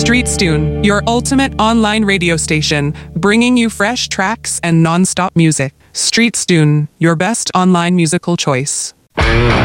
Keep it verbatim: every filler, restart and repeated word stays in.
Streetstune, your ultimate online radio station, bringing you fresh tracks and non-stop music. Streetstune, your best online musical choice.